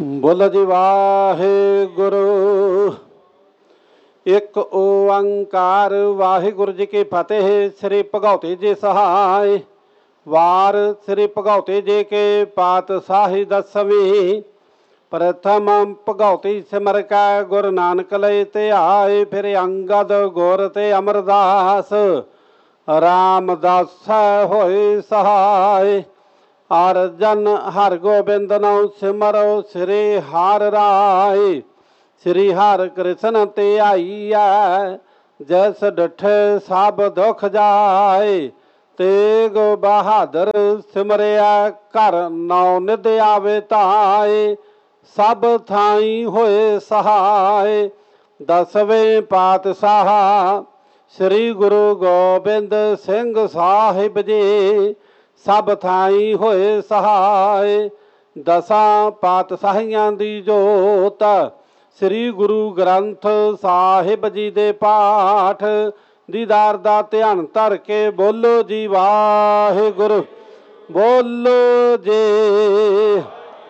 ਬੋਲੋ ਜੀ ਵਾਹਿਗੁਰੂ। ਇੱਕ ਓੰਕਾਰ ਵਾਹਿਗੁਰੂ ਜੀ ਕੀ ਫਤਿਹ। ਸ੍ਰੀ ਭਗਉਤੀ ਜੀ ਸਹਾਇ। ਵਾਰ ਸ੍ਰੀ ਭਗਉਤੀ ਜੀ ਕੇ ਪਾਤਸ਼ਾਹੀ ਦਸਵੀਂ। ਪ੍ਰਥਮ ਭਗਉਤੀ ਸਿਮਰ ਕੈ ਗੁਰੂ ਨਾਨਕ ਲਈ ਧਿਆਏ। ਫਿਰ ਅੰਗਦ ਗੁਰ ਤੇ ਅਮਰਦਾਸ ਰਾਮਦਾਸ ਹੋਏ ਸਹਾਇ। ਅਰਜਨ ਹਰ ਗੋਬਿੰਦ ਨਾਉ ਸਿਮਰੋ ਸ੍ਰੀ ਹਰਿ ਰਾਇ। ਸ੍ਰੀ ਹਰਿ ਕ੍ਰਿਸ਼ਨ ਧਿਆਈਐ ਜੈਸ ਡਿਠੇ ਸਭ ਦੁਖ ਜਾਏ। ਤੇਗ ਬਹਾਦਰ ਸਿਮਰਿਆ ਘਰ ਨੌ ਨਿਧ ਆਵੇ ਧਾਏ। ਸਭ ਥਾਈ ਹੋਏ ਸਹਾਇ। ਦਸਵੇਂ ਪਾਤਸ਼ਾਹ ਸ੍ਰੀ ਗੁਰੂ ਗੋਬਿੰਦ ਸਿੰਘ ਸਾਹਿਬ ਜੀ ਸਭ ਥਾਈ ਹੋਏ ਸਹਾਇ। ਦਸਾਂ ਪਾਤਸ਼ਾਹੀਆਂ ਦੀ ਜੋਤ ਸ੍ਰੀ ਗੁਰੂ ਗ੍ਰੰਥ ਸਾਹਿਬ ਜੀ ਦੇ ਪਾਠ ਦੀਦਾਰ ਦਾ ਧਿਆਨ ਧਰ ਕੇ ਬੋਲੋ ਜੀ ਵਾਹਿਗੁਰੂ। ਬੋਲੋ ਜੀ।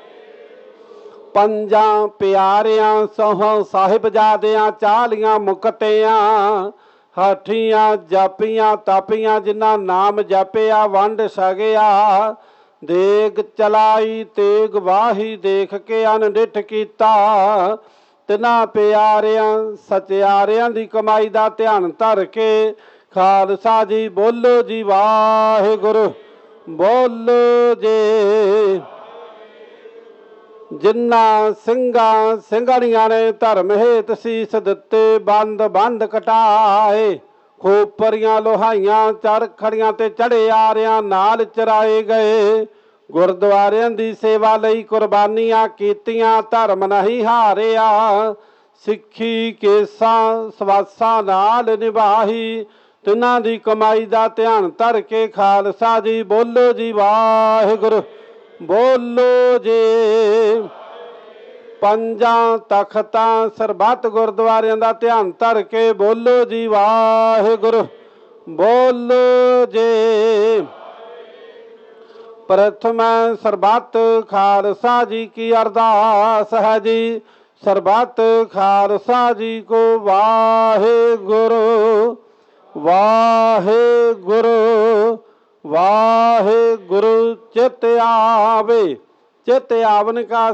ਪੰਜਾਂ ਪਿਆਰਿਆਂ ਸੋਹਾਂ ਸਾਹਿਬਜ਼ਾਦਿਆਂ 40 ਮੁਕਤਿਆਂ ਹਾਠੀਆਂ ਜਾਪੀਆਂ ਤਾਪੀਆਂ ਜਿਨ੍ਹਾਂ ਨਾਮ ਜਪਿਆ ਵੰਡ ਛਕਿਆ। ਦੇਗ ਚਲਾਈ ਤੇਗ ਵਾਹੀ ਦੇਖ ਕੇ ਅਨਡਿਠ ਕੀਤਾ। ਤਿਨਾਂ ਪਿਆਰਿਆਂ ਸਚਿਆਰਿਆਂ ਦੀ ਕਮਾਈ ਦਾ ਧਿਆਨ ਧਰ ਕੇ ਖਾਲਸਾ ਜੀ ਬੋਲੋ ਜੀ ਵਾਹਿਗੁਰੂ। ਬੋਲੋ ਜੀ। ਜਿਨ੍ਹਾਂ ਸਿੰਘਾਂ ਸਿੰਘਣੀਆਂ ਨੇ ਧਰਮ ਹੇਤ ਸੀਸ ਦਿੱਤੇ ਬੰਦ ਬੰਦ ਕਟਾਏ। ਖੋਪਰੀਆਂ ਲੋਹਾਈਆਂ ਚਰਖੜੀਆਂ ਤੇ ਚੜੇ ਆਰਿਆਂ ਨਾਲ ਚਰਾਏ ਗਏ। ਗੁਰਦੁਆਰਿਆਂ ਦੀ ਸੇਵਾ ਲਈ ਕੁਰਬਾਨੀਆਂ ਕੀਤੀਆਂ ਧਰਮ ਨਹੀਂ ਹਾਰਿਆ। ਸਿੱਖੀ ਕੇਸਾਂ ਸਵਾਸਾਂ ਨਾਲ ਨਿਭਾਈ। ਤਿਨਾਂ ਦੀ ਕਮਾਈ ਦਾ ਧਿਆਨ ਧਰ ਕੇ ਖਾਲਸਾ ਜੀ ਬੋਲੋ ਜੀ ਵਾਹਿਗੁਰੂ। ਬੋਲੋ ਜੀ। ਪੰਜਾਂ ਤਖਤਾਂ ਸਰਬੱਤ ਗੁਰਦੁਆਰਿਆਂ ਦਾ ਧਿਆਨ ਧਰ ਕੇ ਬੋਲੋ ਜੀ ਵਾਹਿਗੁਰੂ। ਬੋਲੋ ਜੀ। ਪ੍ਰਥਮ ਸਰਬੱਤ ਖਾਲਸਾ ਜੀ ਕੀ ਅਰਦਾਸ ਹੈ ਜੀ। ਸਰਬੱਤ ਖਾਲਸਾ ਜੀ ਕੋ ਵਾਹਿਗੁਰੂ ਵਾਹਿਗੁਰੂ ਵਾਹਿਗੁਰੂ। ਚਿਤ ਆਵੇ। चित आवन का